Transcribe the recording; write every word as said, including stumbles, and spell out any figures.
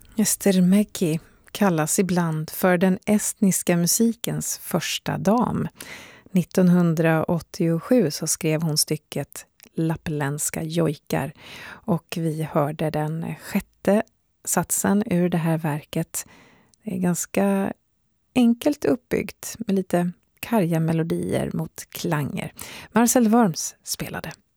Ester Mäki kallas ibland för den estniska musikens första dam. nittonhundraåttiosju så skrev hon stycket Lappländska jojkar och vi hörde den sjätte satsen ur det här verket. Det är ganska enkelt uppbyggt med lite karga melodier mot klanger. Marcel Worms spelade.